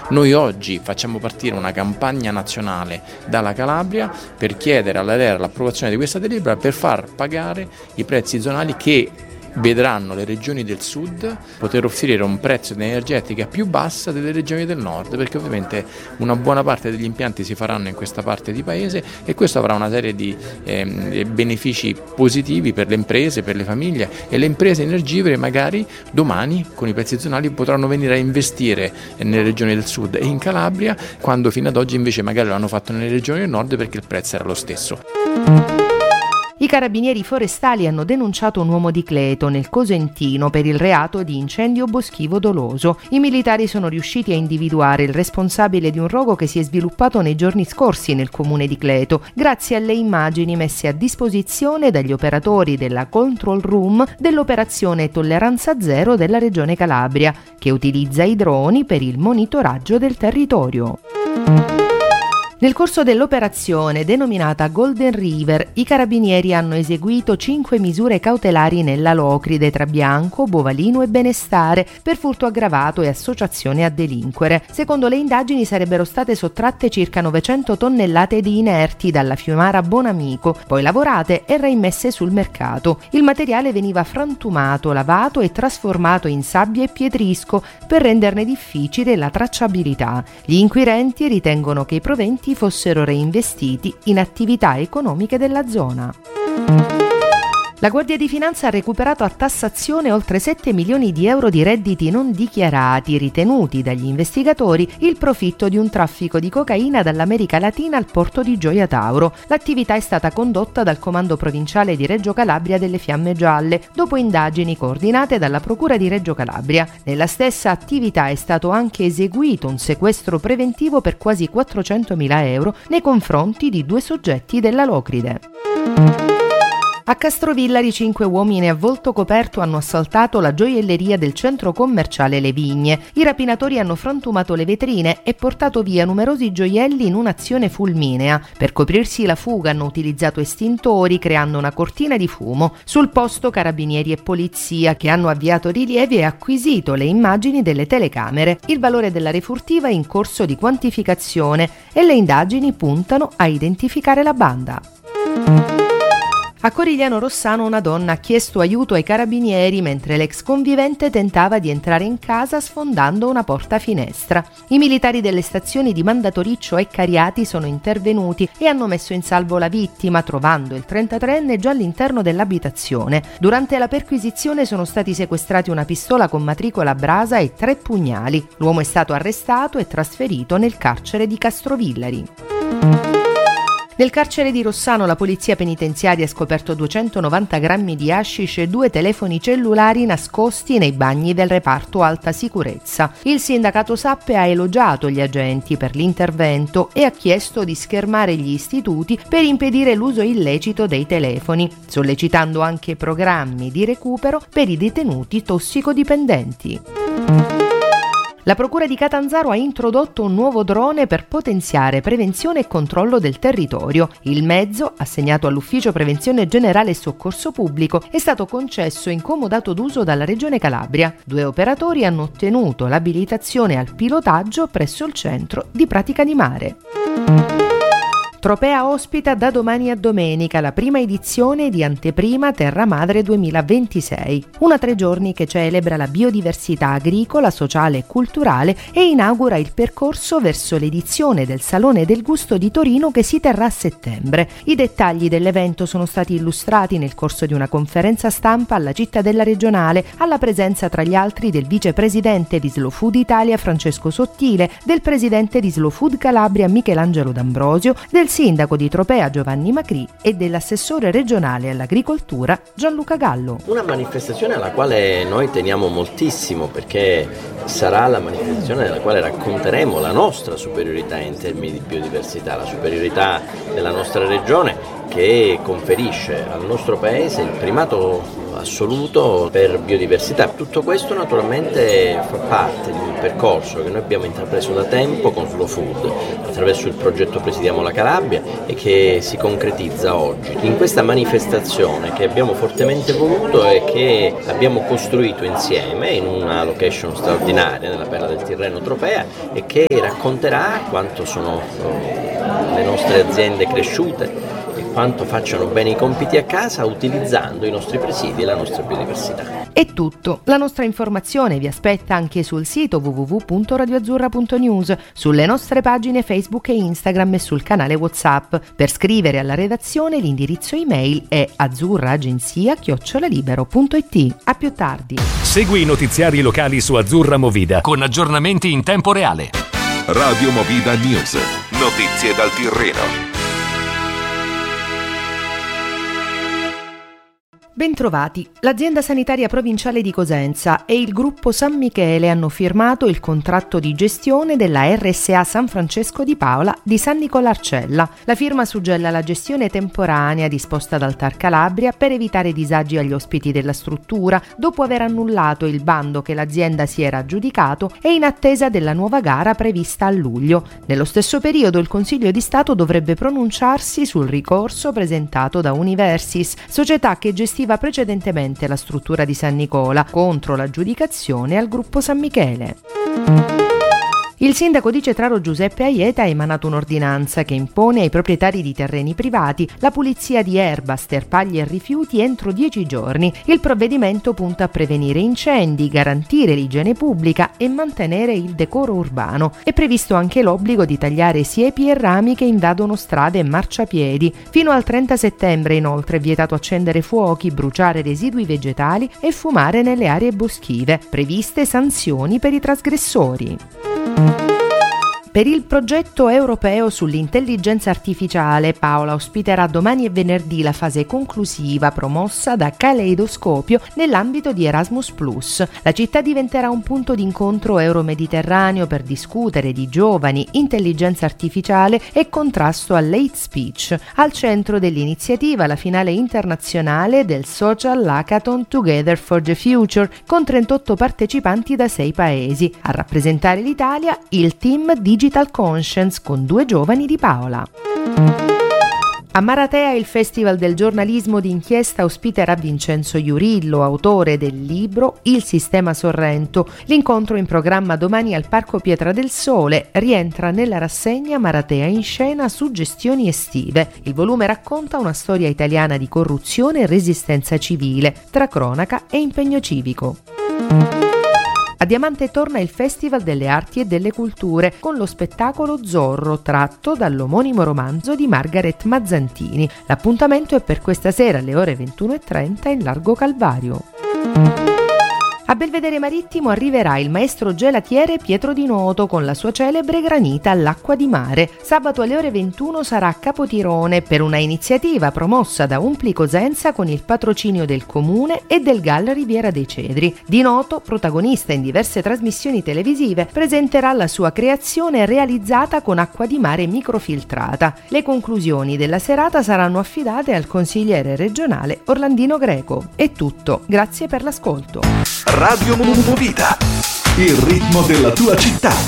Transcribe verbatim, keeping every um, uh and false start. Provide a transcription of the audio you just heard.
Noi oggi facciamo partire una campagna nazionale dalla Calabria per chiedere all'A R E R l'approvazione di questa delibera per far pagare i prezzi zonali che vedranno le regioni del sud poter offrire un prezzo di energetica più bassa delle regioni del nord, perché ovviamente una buona parte degli impianti si faranno in questa parte di paese e questo avrà una serie di eh, benefici positivi per le imprese, per le famiglie, e le imprese energivore magari domani con i prezzi zonali potranno venire a investire nelle regioni del sud e in Calabria, quando fino ad oggi invece magari l'hanno fatto nelle regioni del nord perché il prezzo era lo stesso. I carabinieri forestali hanno denunciato un uomo di Cleto, nel Cosentino, per il reato di incendio boschivo doloso. I militari sono riusciti a individuare il responsabile di un rogo che si è sviluppato nei giorni scorsi nel comune di Cleto, grazie alle immagini messe a disposizione dagli operatori della Control Room dell'operazione Tolleranza Zero della Regione Calabria, che utilizza i droni per il monitoraggio del territorio. Nel corso dell'operazione, denominata Golden River, i carabinieri hanno eseguito cinque misure cautelari nella Locride tra Bianco, Bovalino e Benestare per furto aggravato e associazione a delinquere. Secondo le indagini sarebbero state sottratte circa novecento tonnellate di inerti dalla fiumara Bonamico, poi lavorate e reimmesse sul mercato. Il materiale veniva frantumato, lavato e trasformato in sabbia e pietrisco per renderne difficile la tracciabilità. Gli inquirenti ritengono che i proventi fossero reinvestiti in attività economiche della zona. La Guardia di Finanza ha recuperato a tassazione oltre sette milioni di euro di redditi non dichiarati, ritenuti dagli investigatori il profitto di un traffico di cocaina dall'America Latina al porto di Gioia Tauro. L'attività è stata condotta dal Comando Provinciale di Reggio Calabria delle Fiamme Gialle, dopo indagini coordinate dalla Procura di Reggio Calabria. Nella stessa attività è stato anche eseguito un sequestro preventivo per quasi quattrocentomila euro nei confronti di due soggetti della Locride. A Castrovillari cinque uomini a volto coperto hanno assaltato la gioielleria del centro commerciale Le Vigne. I rapinatori hanno frantumato le vetrine e portato via numerosi gioielli in un'azione fulminea. Per coprirsi la fuga hanno utilizzato estintori creando una cortina di fumo. Sul posto carabinieri e polizia che hanno avviato rilievi e acquisito le immagini delle telecamere. Il valore della refurtiva è in corso di quantificazione e le indagini puntano a identificare la banda. A Corigliano Rossano una donna ha chiesto aiuto ai carabinieri mentre l'ex convivente tentava di entrare in casa sfondando una porta-finestra. I militari delle stazioni di Mandatoriccio e Cariati sono intervenuti e hanno messo in salvo la vittima, trovando il trentatreenne già all'interno dell'abitazione. Durante la perquisizione sono stati sequestrati una pistola con matricola Brasa e tre pugnali. L'uomo è stato arrestato e trasferito nel carcere di Castrovillari. Nel carcere di Rossano la polizia penitenziaria ha scoperto duecentonovanta grammi di hashish e due telefoni cellulari nascosti nei bagni del reparto alta sicurezza. Il sindacato Sappe ha elogiato gli agenti per l'intervento e ha chiesto di schermare gli istituti per impedire l'uso illecito dei telefoni, sollecitando anche programmi di recupero per i detenuti tossicodipendenti. La Procura di Catanzaro ha introdotto un nuovo drone per potenziare prevenzione e controllo del territorio. Il mezzo, assegnato all'Ufficio Prevenzione Generale e Soccorso Pubblico, è stato concesso in comodato d'uso dalla Regione Calabria. Due operatori hanno ottenuto l'abilitazione al pilotaggio presso il Centro di Pratica di Mare. Tropea ospita da domani a domenica la prima edizione di Anteprima Terra Madre duemilaventisei, una tre giorni che celebra la biodiversità agricola, sociale e culturale e inaugura il percorso verso l'edizione del Salone del Gusto di Torino che si terrà a settembre. I dettagli dell'evento sono stati illustrati nel corso di una conferenza stampa alla cittadella regionale, alla presenza tra gli altri del vicepresidente di Slow Food Italia Francesco Sottile, del presidente di Slow Food Calabria Michelangelo D'Ambrosio, del sindaco di Tropea Giovanni Macri e dell'assessore regionale all'agricoltura Gianluca Gallo. Una manifestazione alla quale noi teniamo moltissimo perché sarà la manifestazione nella quale racconteremo la nostra superiorità in termini di biodiversità, la superiorità della nostra regione che conferisce al nostro paese il primato assoluto per biodiversità. Tutto questo naturalmente fa parte di un percorso che noi abbiamo intrapreso da tempo con Slow Food, attraverso il progetto Presidiamo la Calabria, e che si concretizza oggi in questa manifestazione che abbiamo fortemente voluto e che abbiamo costruito insieme in una location straordinaria nella Perla del Tirreno Tropea, e che racconterà quanto sono le nostre aziende cresciute e quanto facciano bene i compiti a casa utilizzando i nostri presidi e la nostra biodiversità. È tutto. La nostra informazione vi aspetta anche sul sito w w w punto radioazzurra punto news, sulle nostre pagine Facebook e Instagram e sul canale WhatsApp. Per scrivere alla redazione l'indirizzo email è azzurraagenzia chiocciola libero punto it. A più tardi. Segui i notiziari locali su Azzurra Movida con aggiornamenti in tempo reale. Radio Movida News. Notizie dal Tirreno. Bentrovati. L'Azienda Sanitaria Provinciale di Cosenza e il Gruppo San Michele hanno firmato il contratto di gestione della R S A San Francesco di Paola di San Nicolarcella. La firma suggella la gestione temporanea disposta dal Tar Calabria per evitare disagi agli ospiti della struttura, dopo aver annullato il bando che l'azienda si era aggiudicato e in attesa della nuova gara prevista a luglio. Nello stesso periodo il Consiglio di Stato dovrebbe pronunciarsi sul ricorso presentato da Universis, società che gestiva precedentemente la struttura di San Nicola, contro l'aggiudicazione al gruppo San Michele. Il sindaco di Cetraro Giuseppe Aieta ha emanato un'ordinanza che impone ai proprietari di terreni privati la pulizia di erba, sterpagli e rifiuti entro dieci giorni. Il provvedimento punta a prevenire incendi, garantire l'igiene pubblica e mantenere il decoro urbano. È previsto anche l'obbligo di tagliare siepi e rami che invadono strade e marciapiedi. Fino al trenta settembre inoltre è vietato accendere fuochi, bruciare residui vegetali e fumare nelle aree boschive. Previste sanzioni per i trasgressori. Per il progetto europeo sull'intelligenza artificiale, Paola ospiterà domani e venerdì la fase conclusiva promossa da Caleidoscopio nell'ambito di Erasmus plus. La città diventerà un punto d'incontro euro-mediterraneo per discutere di giovani, intelligenza artificiale e contrasto all'hate speech. Al centro dell'iniziativa la finale internazionale del Social Hackathon Together for the Future, con trentotto partecipanti da sei paesi. A rappresentare l'Italia il team Digital Conscience con due giovani di Paola. A Maratea il Festival del giornalismo d'inchiesta ospiterà Vincenzo Iurillo, autore del libro Il Sistema Sorrento. L'incontro in programma domani al Parco Pietra del Sole rientra nella rassegna Maratea in scena suggestioni estive. Il volume racconta una storia italiana di corruzione e resistenza civile, tra cronaca e impegno civico. A Diamante torna il Festival delle Arti e delle Culture con lo spettacolo Zorro, tratto dall'omonimo romanzo di Margaret Mazzantini. L'appuntamento è per questa sera alle ore ventuno e trenta in Largo Calvario. A Belvedere Marittimo arriverà il maestro gelatiere Pietro Di Noto con la sua celebre granita all'acqua di mare. Sabato alle ore ventuno sarà a Capotirone per una iniziativa promossa da Umpli Cosenza con il patrocinio del Comune e del G A L Riviera dei Cedri. Di Noto, protagonista in diverse trasmissioni televisive, presenterà la sua creazione realizzata con acqua di mare microfiltrata. Le conclusioni della serata saranno affidate al consigliere regionale Orlandino Greco. È tutto, grazie per l'ascolto. Radio Movida, il ritmo della tua città.